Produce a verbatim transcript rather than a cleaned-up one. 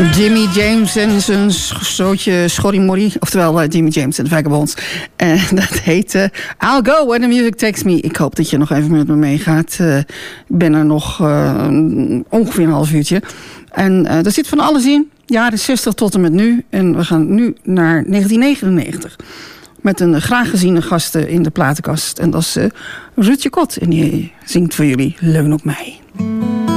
Jimmy James en zijn zootje Schorrimorrie. Oftewel uh, Jimmy James en de Vagabonds. En uh, dat heet uh, I'll Go When the Music Takes Me. Ik hoop dat je nog even met me meegaat. Uh, ik ben er nog uh, ongeveer een half uurtje. En uh, er zit van alles in. Jaren zestig tot en met nu. En we gaan nu naar negentien negenennegentig. Met een graag geziene gasten in de platenkast. En dat is uh, Ruudje Kot. En die zingt voor jullie Leun op mij.